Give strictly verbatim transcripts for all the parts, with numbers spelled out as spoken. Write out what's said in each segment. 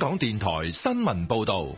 港電台新聞報道。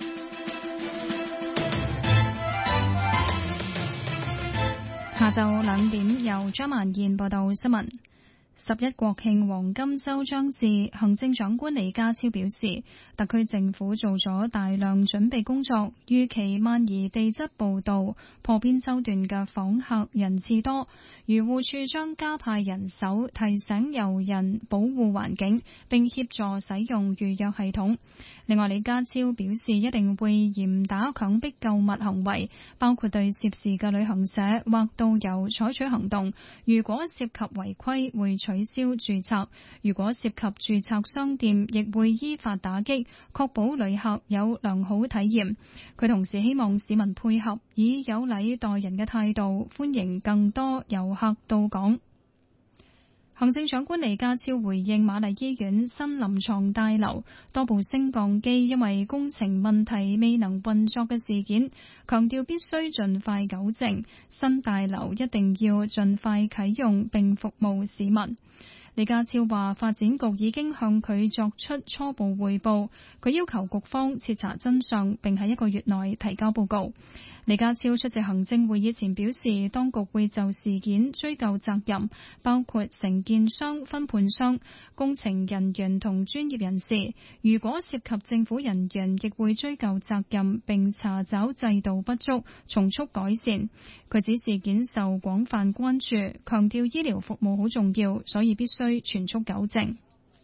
下晝兩點，由張曼燕報道新聞。十一國慶黃金週將至，行政長官李家超表示，特區政府做咗大量準備工作，預期萬宜地質步道破邊洲段嘅訪客人次多，漁護署將加派人手提醒遊人保護環境，並協助使用預約系統。另外，李家超表示一定會嚴打強迫購物行為，包括對涉事嘅旅行社或導遊採取行動，如果涉及違規會取消註冊，如果涉及註冊商店，亦會依法打擊，確保旅客有良好體驗。佢同時希望市民配合，以有禮待人嘅態度，歡迎更多遊客到港。行政長官李家超回應瑪麗醫院新臨床大樓多部升降機因為工程問題未能運作嘅事件，強調必須盡快糾正，新大樓一定要盡快啟用並服務市民。李家超話，發展局已經向佢作出初步匯報，佢要求局方徹查真相，並喺一個月內提交報告。李家超出席行政會議前表示，當局會就事件追究責任，包括承建商、分判商、工程人員同專業人士。如果涉及政府人員，亦會追究責任，並查找制度不足，從速改善。佢指事件受廣泛關注，強調醫療服務好重要，所以必須全速糾正。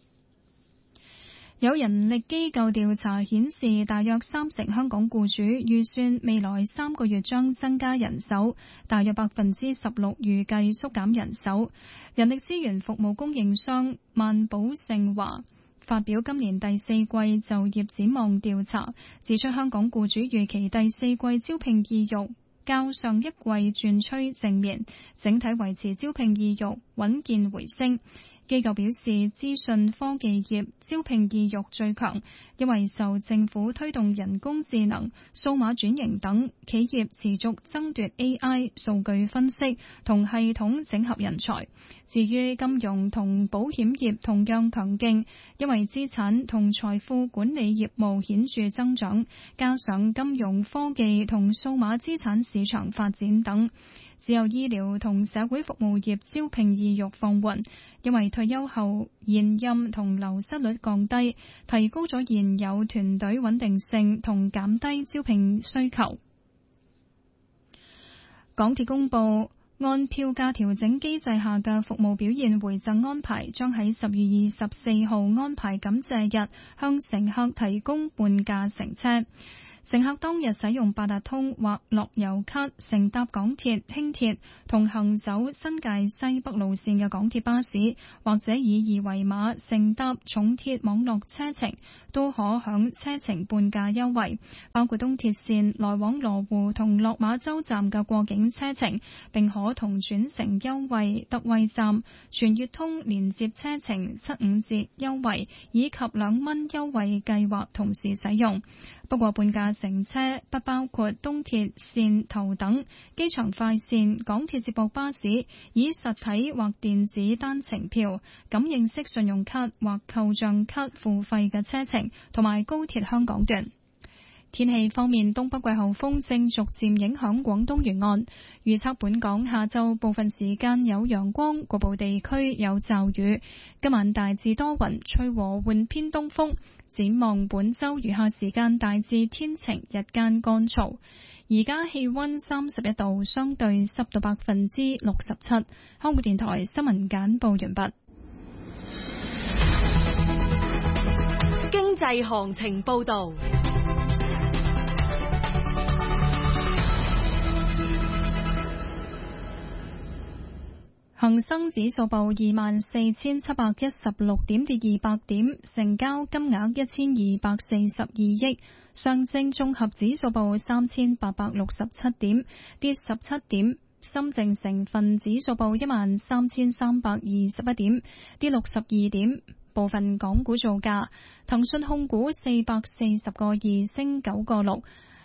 有人力機構調查顯示，大約三成香港僱主預算未來三個月將增加人手，大約百分之十六預計縮減人手。人力資源服務供應商萬寶盛華發表今年第四季就業展望調查，指出香港僱主預期第四季招聘意欲較上一季轉趨正面，整體維持招聘意欲穩健回升。機構表示，資訊科技業招聘意欲最強，因為受政府推動人工智能、數碼轉型等，企業持續爭奪 A I 數據分析同系統整合人才。至於金融同保險業同樣強勁，因為資產同財富管理業務顯著增長，加上金融科技同數碼資產市場發展等。只有醫療同社會服務業招聘意欲放緩，因為退休後現任同流失率降低，提高咗現有團隊穩定性同減低招聘需求。港鐵公佈，按票價調整機制下嘅服務表現回贈安排，將喺十月二十四號安排感謝日向乘客提供半價乘車。乘客當日使用八達通或樂悠卡乘搭港鐵、輕鐵同行走新界西北路線嘅港鐵巴士，或者以二維碼乘搭重鐵網絡車程，都可享車程半價優惠，包括東鐵線來往羅湖同落馬洲站嘅過境車程，並可同轉乘優惠德惠站、全月通連接車程七五折優惠以及兩蚊優惠計劃同時使用。不過半價乘車不包括東鐵線頭等機場快線、港鐵接駁巴士以實體或電子單程票、感應式信用卡或扣賬卡付費嘅車程，同埋高鐵香港段。天氣方面，東北季候風正逐漸影響廣東沿岸，預測本港下晝部分時間有陽光，局部地區有驟雨。今晚大致多雲，吹和緩偏東風。展望本周餘下時間大致天晴，日間乾燥。而家氣溫三十一度，相對濕度百分之六十七。香港電台新聞簡報完畢。 經濟行情報道。 恒生指數報二萬四千七百一十六點，跌二百點，成交金額一千二百四十二億。上證綜合指數報三千八百六十七點，跌十七點。深證成分指數報一萬三千三百二十一點，跌六十二點。部分港股造價，騰訊控股四百四十個二升九個六。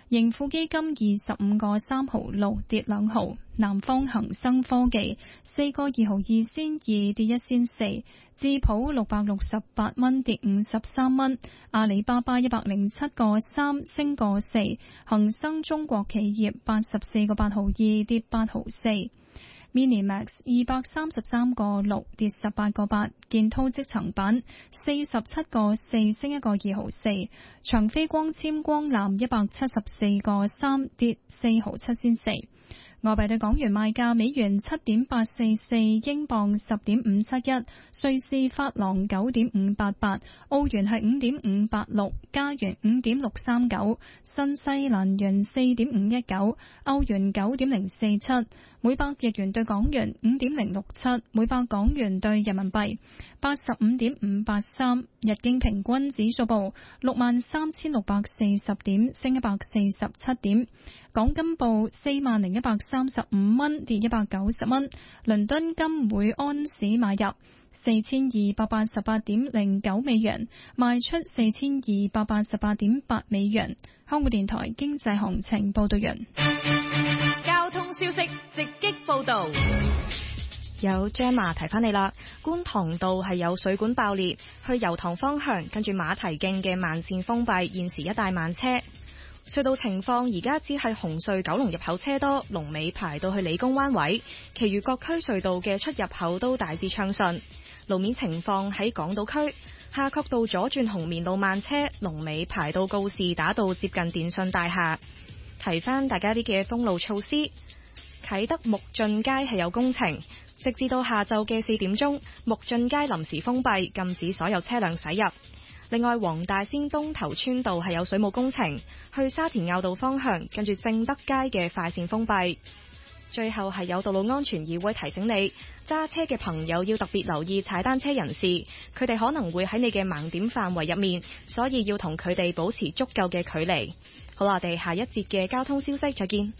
盈富基金二十五個三毫六跌兩毫，南方恒生科技四個二毫二仙二跌一仙四，智普六百六十八蚊跌五十三蚊，阿里巴巴一百零七個三升個四，恒生中國企業八十四個八毫二跌八毫四。Minimax 二百三十三個六跌十八個八，建滔積層板四十七個四升一個二毫四，長飛光纖光纜一百七十四個三跌四毫七仙四。外幣對港元賣價：美元七點八四四，英鎊十點五七一，瑞士法郎九點五八八，澳元係五點五八六，加元五點六三九，新西蘭元四點五一九，歐元九點零四七，每百日元對港元五點零六七，每百港元對人民幣八十五點五八三。日經平均指數報六萬三千六百四十點，升一百四十七點。港金報四萬零一百三十五蚊，跌一百九十蚊。倫敦金每安士買入四千二百八十八點零九美元，賣出四千二百八十八點八美元。香港電台經濟行情報道完。 交通消息直擊報道。 有張麻提翻你啦，觀塘道係有水管爆裂，去油塘方向跟住馬蹄徑嘅慢線封閉，現時一帶慢車。隧道情況而家只係紅隧九龍入口車多，龍尾排到去理工灣位，其餘各區隧道嘅出入口都大致暢順。路面情況喺港島區，夏慤道左轉紅棉路慢車，龍尾排到告士打道接近電訊大廈。提翻大家啲嘅封路措施，啟德木俊街係有工程，直至到下晝嘅四點鐘，木俊街臨時封閉，禁止所有車輛駛入。另外，黃大仙東頭村道係有水務工程，去沙田坳道方向，跟住正德街嘅快線封閉。最後係有道路安全議會提醒你，揸車嘅朋友要特別留意踩單車人士，佢哋可能會喺你嘅盲點範圍入面，所以要同佢哋保持足夠嘅距離。好啦，我哋下一節嘅交通消息再見。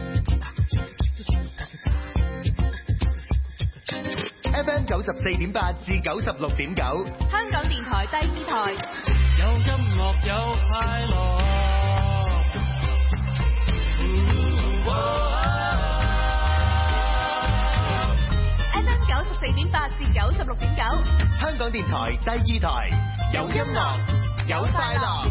F M 九十四點八至九十六點九， 香港電台第二台， 有音樂有快樂。 F M 九十四點八至九十六點九， 香港電台第二台，有音樂有快樂。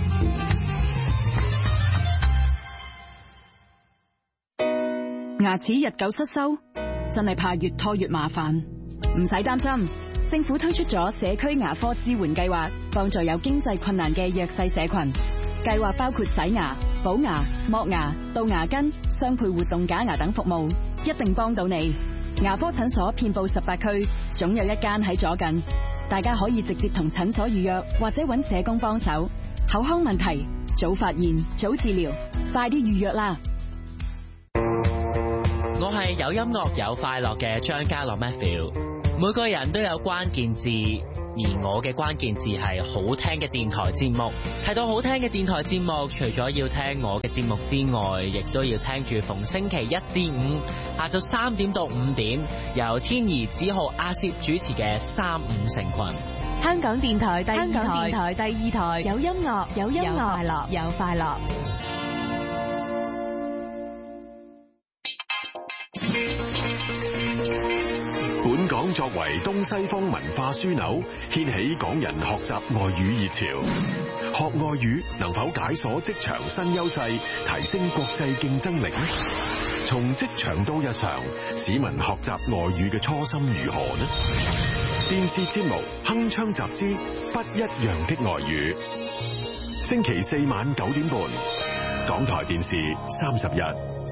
牙齒日久失修，真係怕越拖越麻煩。唔使擔心，政府推出咗社區牙科支援計劃，幫助有經濟困難嘅弱勢社群。計劃包括洗牙、補牙、剝牙、杜牙根、雙配活動假牙等服務，一定幫到你。牙科診所遍佈十八區，總有一間喺左近。大家可以直接同診所預約，或者揾社工幫手。口腔問題，早發現，早治療，快啲預約啦！ 我係有音樂有快樂嘅張家樂 Matthew。每個人都有關鍵字，而我嘅關鍵字係好聽嘅電台節目。提到好聽嘅電台節目，除咗要聽我嘅節目之外，亦都要聽住逢星期一至五下晝三點到五點，由天兒、子浩、阿攝主持嘅三五成群。 香港電台第二台，香港電台第二台，有音樂有音樂，快樂有快樂。 本港作為東西方文化樞紐，掀起港人學習外語熱潮。學外語能否解鎖職場新優勢，提升國際競爭力？從職場到日常，市民學習外語嘅初心如何呢？電視節目《鏗鏘集之不一樣的外語》，星期四晚九點半，港台電視三十日。